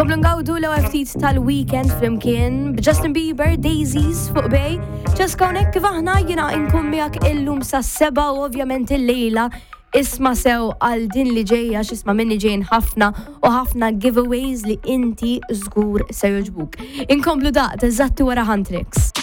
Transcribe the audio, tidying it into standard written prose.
Inkomplu ngawdu l-ftit tal-weekend flimkien b'Justin Bieber, Daisies fuq bej. Ċeska hawnhekk kif aħna jiena nkun miegħek illum sa' 7 u ovvjament il-lejla isma' sew għal din li ġejja x'isma' minni ġejjin ħafna u ħafna giveaways li inti żgur se jogħġbuk. Inkomplu daqt eżatti wara Huntrix.